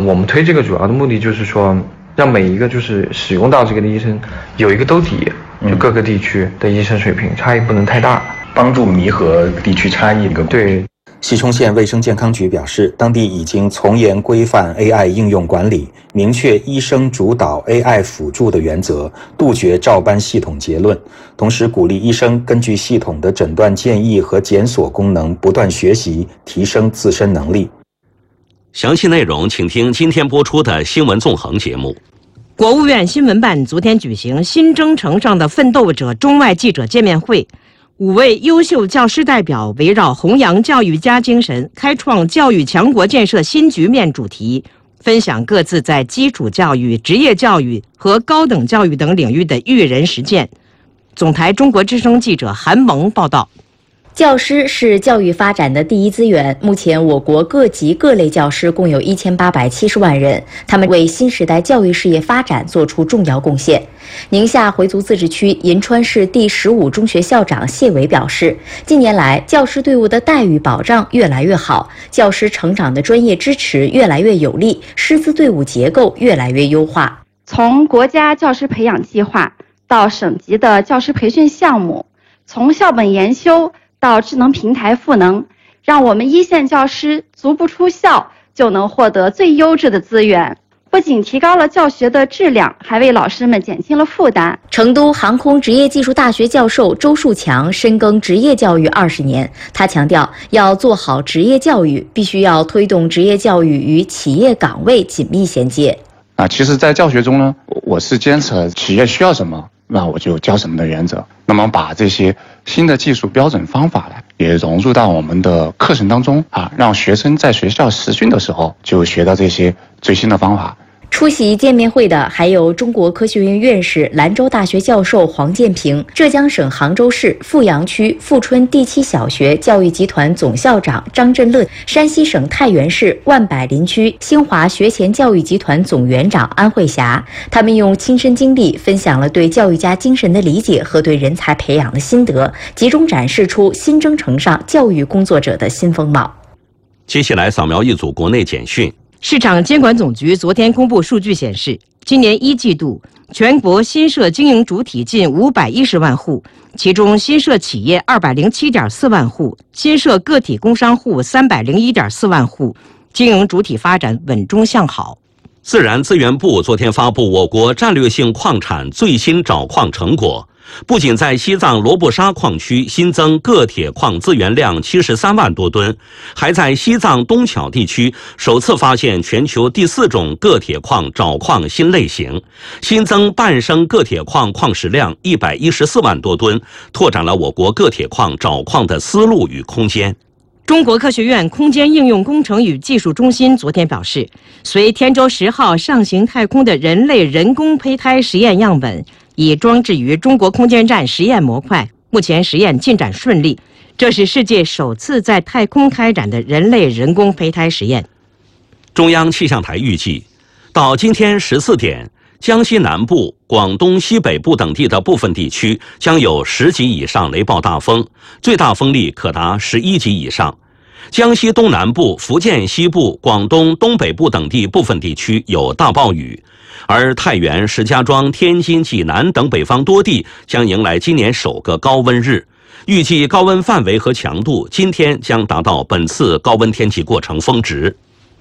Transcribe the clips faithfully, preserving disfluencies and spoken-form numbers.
我们推这个主要的目的就是说，让每一个就是使用到这个的医生有一个兜底，就各个地区的医生水平差异不能太大， 帮助弥合地区差异的一个。 对。 西充县卫生健康局表示，当地已经从严规范 A I 应用管理，明确医生主导 A I 辅助的原则，杜绝照搬系统结论，同时鼓励医生根据系统的诊断建议和检索功能不断学习，提升自身能力。 详细内容请听今天播出的新闻纵横节目。 国务院新闻办昨天举行新征程上的奋斗者中外记者见面会，五位优秀教师代表围绕弘扬教育家精神，开创教育强国建设新局面主题，分享各自在基础教育、职业教育和高等教育等领域的育人实践。总台中国之声记者韩萌报道。 教师是教育发展的第一资源。目前，我国各级各类教师共有一千八百七十万人，他们为新时代教育事业发展做出重要贡献。宁夏回族自治区银川市第十五中学校长谢伟表示，近年来教师队伍的待遇保障越来越好，教师成长的专业支持越来越有力，师资队伍结构越来越优化。 从国家教师培养计划到省级的教师培训项目，从校本研修到智能平台赋能，让我们一线教师足不出校就能获得最优质的资源，不仅提高了教学的质量，还为老师们减轻了负担。 成都航空职业技术大学教授周树强深耕职业教育二十年，他强调，要做好职业教育，必须要推动职业教育与企业岗位紧密衔接。 啊，其实，在教学中呢，我是坚持企业需要什么，那我就教什么的原则。那么把这些新的技术标准方法呢，也融入到我们的课程当中啊，让学生在学校实训的时候就学到这些最新的方法。 出席见面会的还有中国科学院院士、兰州大学教授黄建平、浙江省杭州市富阳区富春第七小学教育集团总校长张振乐、山西省太原市万柏林区新华学前教育集团总园长安慧霞，他们用亲身经历分享了对教育家精神的理解和对人才培养的心得，集中展示出新征程上教育工作者的新风貌。 接下来扫描一组国内简讯。 市场监管总局昨天公布数据显示，今年一季度全国新设经营主体近五百一十万户，其中新设企业二百零七点四万户，新设个体工商户三百零一点四万户，经营主体发展稳中向好。 自然资源部昨天发布我国战略性矿产最新找矿成果，不仅在西藏罗布沙矿区新增铬铁矿资源量七十三万多吨，还在西藏东巧地区首次发现全球第四种铬铁矿找矿新类型，新增半升铬铁矿矿石量一百一十四万多吨，拓展了我国铬铁矿找矿的思路与空间。 中国科学院空间应用工程与技术中心昨天表示，随天舟十号上行太空的人类人工胚胎实验样本已装置于中国空间站实验模块，目前实验进展顺利，这是世界首次在太空开展的人类人工胚胎实验。 中央气象台预计，到今天十四点，江西南部、广东西北部等地的部分地区将有十级以上雷暴大风，最大风力可达十一级以上。江西东南部、福建西部、广东东北部等地部分地区有大暴雨，而太原、石家庄、天津、济南等北方多地将迎来今年首个高温日。预计高温范围和强度今天将达到本次高温天气过程峰值。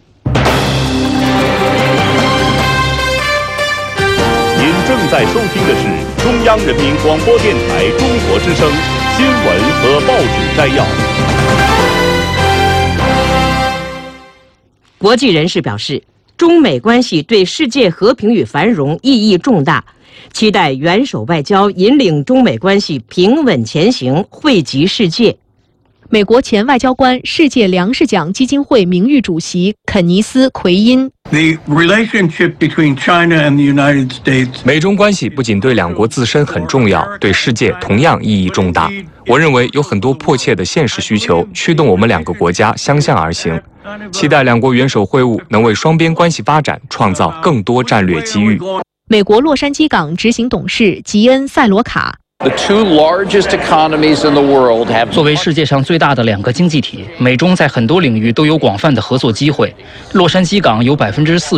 您正在收听的是中央人民广播电台中国之声新闻和报纸摘要。 国际人士表示，中美关系对世界和平与繁荣意义重大，期待元首外交引领中美关系平稳前行，惠及世界。 美国前外交官、世界粮食奖基金会名誉主席肯尼斯·奎因。 美中关系不仅对两国自身很重要，对世界同样意义重大。我认为有很多迫切的现实需求驱动我们两个国家相向而行，期待两国元首会晤能为双边关系发展创造更多战略机遇。 美国洛杉矶港执行董事吉恩·塞罗卡。 作为世界上最大的两个经济体，美中在很多领域都有广泛的合作机会。洛杉矶港有百分之四